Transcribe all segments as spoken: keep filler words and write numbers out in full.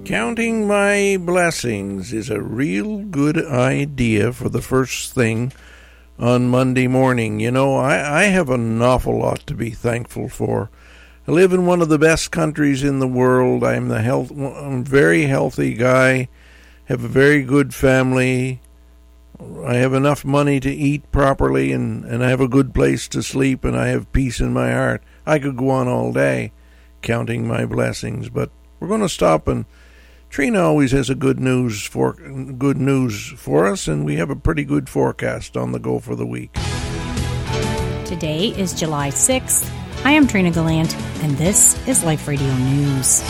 Counting my blessings is a real good idea for the first thing on Monday morning. You know, I, I have an awful lot to be thankful for. I live in one of the best countries in the world. I'm the health, I'm a very healthy guy, have a very good family. I have enough money to eat properly, and, and I have a good place to sleep, and I have peace in my heart. I could go on all day counting my blessings, but we're going to stop, and Trina always has a good news for good news for us, and we have a pretty good forecast on the go for the week. Today is July sixth. I am Trina Gallant, and this is Life Radio News.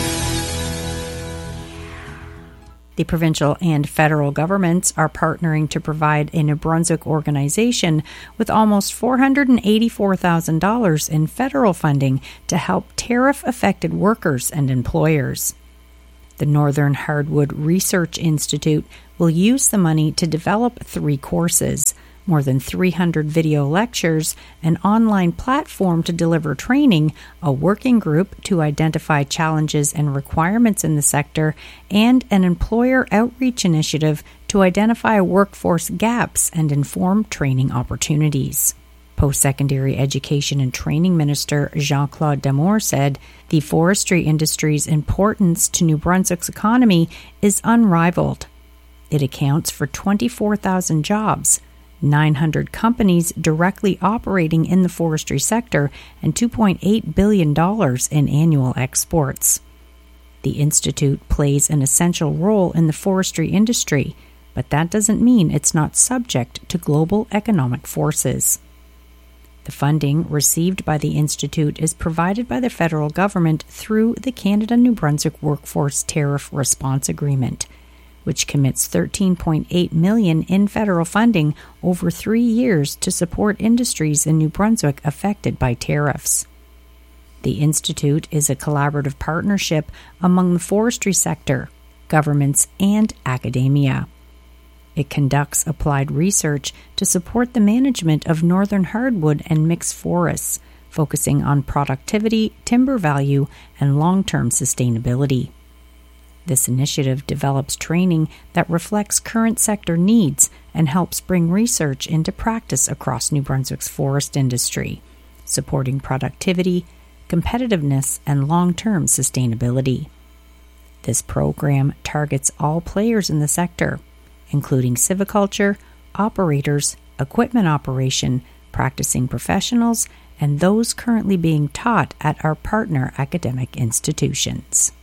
The provincial and federal governments are partnering to provide a New Brunswick organization with almost four hundred eighty-four thousand dollars in federal funding to help tariff-affected workers and employers. The Northern Hardwood Research Institute will use the money to develop three courses, more than three hundred video lectures, an online platform to deliver training, a working group to identify challenges and requirements in the sector, and an employer outreach initiative to identify workforce gaps and inform training opportunities. Post-secondary Education and Training Minister Jean-Claude Damour said, "The forestry industry's importance to New Brunswick's economy is unrivaled. It accounts for twenty-four thousand jobs, nine hundred companies directly operating in the forestry sector, and two point eight billion dollars in annual exports. The Institute plays an essential role in the forestry industry, but that doesn't mean it's not subject to global economic forces." The funding received by the Institute is provided by the federal government through the Canada-New Brunswick Workforce Tariff Response Agreement, which commits thirteen point eight million dollars in federal funding over three years to support industries in New Brunswick affected by tariffs. The Institute is a collaborative partnership among the forestry sector, governments, and academia. It conducts applied research to support the management of northern hardwood and mixed forests, focusing on productivity, timber value, and long-term sustainability. This initiative develops training that reflects current sector needs and helps bring research into practice across New Brunswick's forest industry, supporting productivity, competitiveness, and long-term sustainability. This program targets all players in the sector, including civiculture, operators, equipment operation, practicing professionals, and those currently being taught at our partner academic institutions.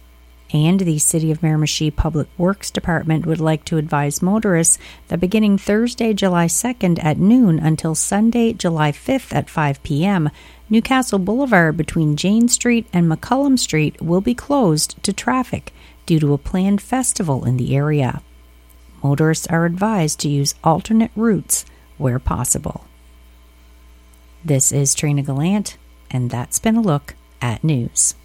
And the City of Miramichi Public Works Department would like to advise motorists that beginning Thursday, July second at noon until Sunday, July fifth at five p.m., Newcastle Boulevard between Jane Street and McCullum Street will be closed to traffic due to a planned festival in the area. Motorists are advised to use alternate routes where possible. This is Trina Gallant, and that's been a look at news.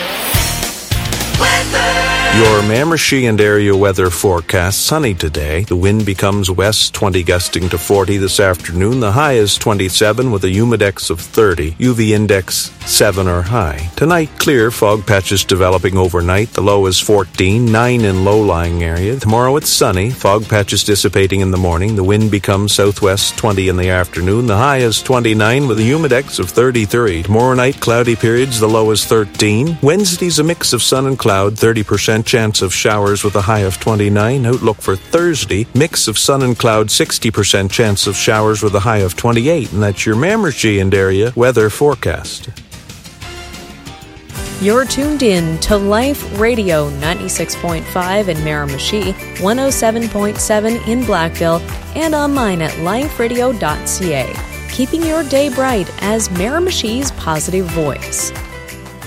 Your Miramichi and area weather forecast: sunny today. The wind becomes west, twenty gusting to forty this afternoon. The high is twenty-seven with a humidex of thirty. U V index seven or high. Tonight, clear, fog patches developing overnight. The low is fourteen, nine in low-lying area. Tomorrow it's sunny, fog patches dissipating in the morning. The wind becomes southwest, twenty in the afternoon. The high is twenty-nine with a humidex of thirty-three. Tomorrow night, cloudy periods. The low is thirteen. Wednesday's a mix of sun and cloud, thirty percent chance of showers with a high of twenty-nine. Outlook for Thursday, mix of sun and cloud, sixty percent chance of showers with a high of twenty-eight. And that's your Miramichi and area weather forecast. You're tuned in to Life Radio ninety-six point five in Miramichi, one oh seven point seven in Blackville, and online at life radio dot c a. Keeping your day bright as Miramichi's positive voice.